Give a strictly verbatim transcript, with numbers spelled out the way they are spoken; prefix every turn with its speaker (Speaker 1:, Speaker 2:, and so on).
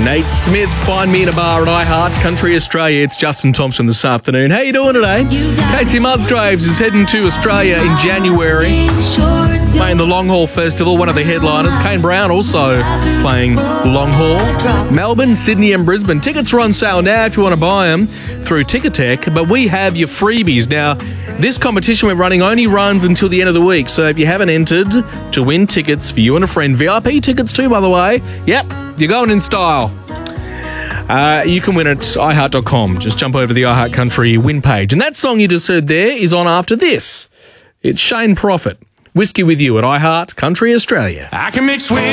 Speaker 1: Nate Smith, find me in a bar at iHeart Country Australia. It's Justin Thompson this afternoon. How you doing today? Casey Musgraves is heading to Australia in January, playing the Long Haul Festival, one of the headliners. Kane Brown also playing Long Haul. Melbourne, Sydney and Brisbane. Tickets are on sale now if you want to buy them through Ticketek, but we have your freebies. Now, this competition we're running only runs until the end of the week, so if you haven't entered to win tickets for you and a friend, V I P tickets too, by the way, yep, you're going in style. Uh, you can win at i heart dot com. Just jump over to the iHeart Country win page. And that song you just heard there is on after this. It's Shane Prophet, Whiskey With You at iHeart Country Australia.
Speaker 2: I can mix with